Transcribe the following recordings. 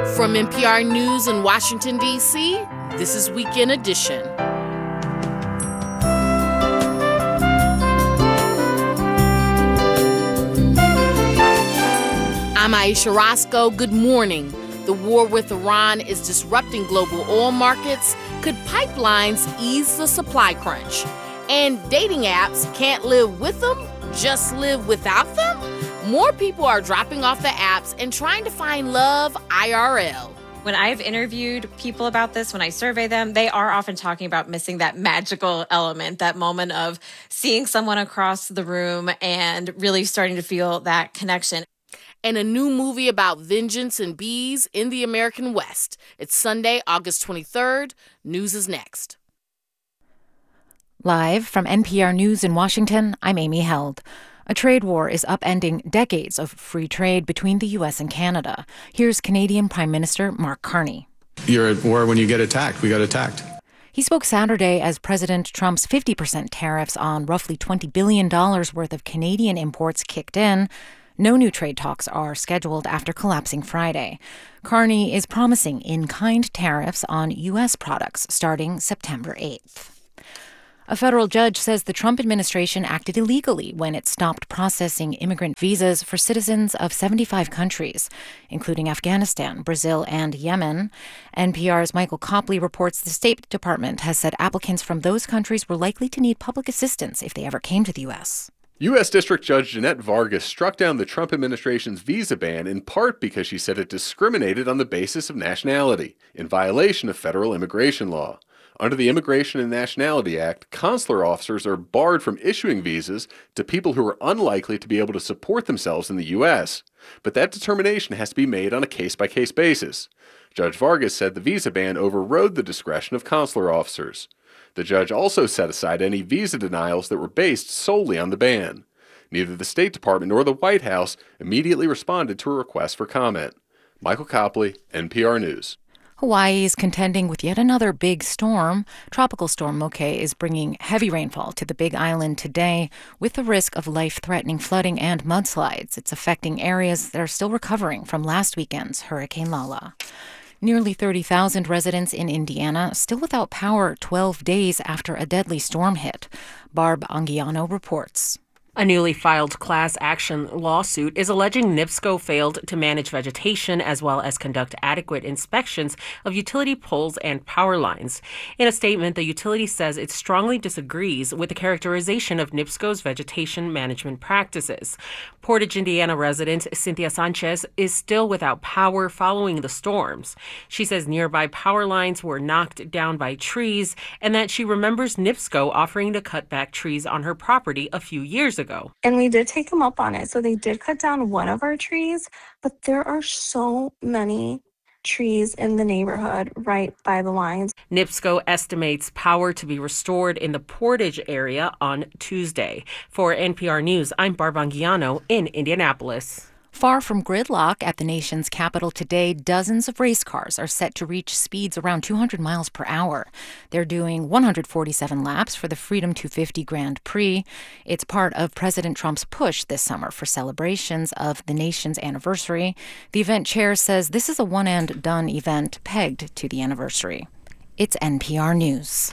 From NPR News in Washington, D.C., this is Weekend Edition. I'm Aisha Roscoe. Good morning. The war with Iran is disrupting global oil markets. Could pipelines ease the supply crunch? And dating apps can't live with them, just live without them? More people are dropping off the apps and trying to find love IRL. When I've interviewed people about this, when I survey them, they are often talking about missing that magical element, that moment of seeing someone across the room and really starting to feel that connection. And a new movie about vengeance and bees in the American West. It's Sunday, August 23rd. News is next. Live from NPR News in Washington, I'm Amy Held. A trade war is upending decades of free trade between the U.S. and Canada. Here's Canadian Prime Minister Mark Carney. You're at war when you get attacked. We got attacked. He spoke Saturday as President Trump's 50% tariffs on roughly $20 billion worth of Canadian imports kicked in. No new trade talks are scheduled after collapsing Friday. Carney is promising in-kind tariffs on U.S. products starting September 8th. A federal judge says the Trump administration acted illegally when it stopped processing immigrant visas for citizens of 75 countries, including Afghanistan, Brazil, and Yemen. NPR's Michael Copley reports the State Department has said applicants from those countries were likely to need public assistance if they ever came to the U.S. U.S. District Judge Jeanette Vargas struck down the Trump administration's visa ban in part because she said it discriminated on the basis of nationality, in violation of federal immigration law. Under the Immigration and Nationality Act, consular officers are barred from issuing visas to people who are unlikely to be able to support themselves in the U.S. But that determination has to be made on a case-by-case basis. Judge Vargas said the visa ban overrode the discretion of consular officers. The judge also set aside any visa denials that were based solely on the ban. Neither the State Department nor the White House immediately responded to a request for comment. Michael Copley, NPR News. Hawaii is contending with yet another big storm. Tropical Storm Moke is bringing heavy rainfall to the Big Island today with the risk of life-threatening flooding and mudslides. It's affecting areas that are still recovering from last weekend's Hurricane Lala. Nearly 30,000 residents in Indiana still without power 12 days after a deadly storm hit. Barb Anguiano reports. A newly filed class action lawsuit is alleging NIPSCO failed to manage vegetation as well as conduct adequate inspections of utility poles and power lines. In a statement, the utility says it strongly disagrees with the characterization of NIPSCO's vegetation management practices. Portage, Indiana resident Cynthia Sanchez is still without power following the storms. She says nearby power lines were knocked down by trees and that she remembers NIPSCO offering to cut back trees on her property a few years ago. And we did take them up on it. So they did cut down one of our trees, but there are so many trees in the neighborhood right by the lines. NIPSCO estimates power to be restored in the Portage area on Tuesday. For NPR News, I'm Barb Anguiano in Indianapolis. Far from gridlock at the nation's capital today, dozens of race cars are set to reach speeds around 200 miles per hour. They're doing 147 laps for the Freedom 250 Grand Prix. It's part of President Trump's push this summer for celebrations of the nation's anniversary. The event chair says this is a one-and-done event pegged to the anniversary. It's NPR News.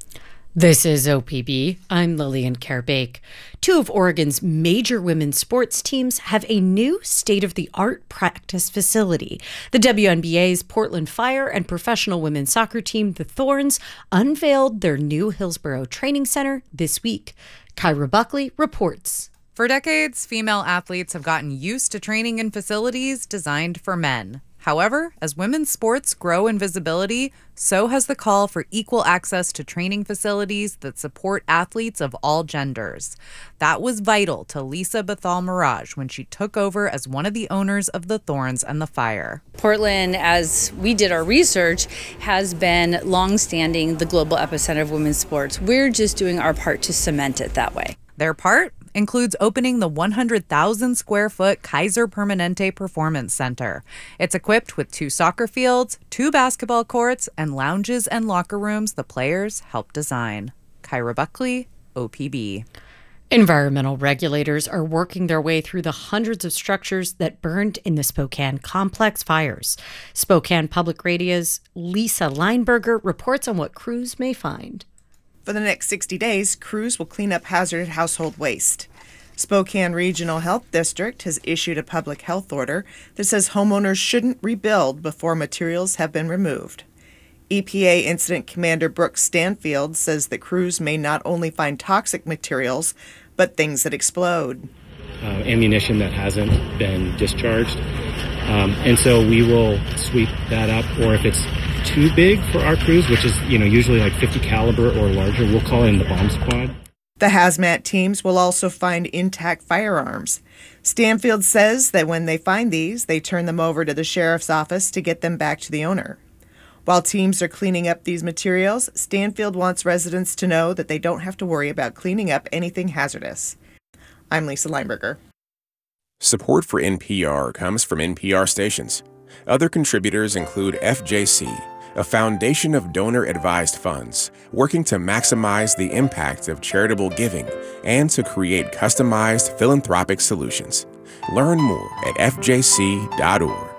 This is OPB. I'm Lillian Kerr-Bake. Two of Oregon's major women's sports teams have a new state-of-the-art practice facility. The WNBA's Portland Fire and professional women's soccer team, the Thorns, unveiled their new Hillsborough Training Center this week. Kyra Buckley reports. For decades, female athletes have gotten used to training in facilities designed for men. However, as women's sports grow in visibility, so has the call for equal access to training facilities that support athletes of all genders. That was vital to Lisa Bethal-Mirage when she took over as one of the owners of the Thorns and the Fire. Portland, as we did our research, has been longstanding the global epicenter of women's sports. We're just doing our part to cement it that way. Their part includes opening the 100,000 square foot Kaiser Permanente Performance Center. It's equipped with 2 soccer fields, 2 basketball courts, and lounges and locker rooms the players helped design. Kyra Buckley, OPB. Environmental regulators are working their way through the hundreds of structures that burned in the Spokane complex fires. Spokane Public Radio's Lisa Lineberger reports on what crews may find. For the next 60 days, crews will clean up hazardous household waste. Spokane Regional Health District has issued a public health order that says homeowners shouldn't rebuild before materials have been removed. EPA Incident Commander Brooke Stanfield says that crews may not only find toxic materials, but things that explode. Ammunition that hasn't been discharged. And so we will sweep that up, or if it's too big for our crews, which is usually like 50 caliber or larger, we'll call in the bomb squad. The hazmat teams will also find intact firearms. Stanfield says that when they find these, they turn them over to the sheriff's office to get them back to the owner. While teams are cleaning up these materials, Stanfield wants residents to know that they don't have to worry about cleaning up anything hazardous. I'm Lisa Lineberger. Support for NPR comes from NPR stations. Other contributors include FJC, a foundation of donor-advised funds working to maximize the impact of charitable giving and to create customized philanthropic solutions. Learn more at fjc.org.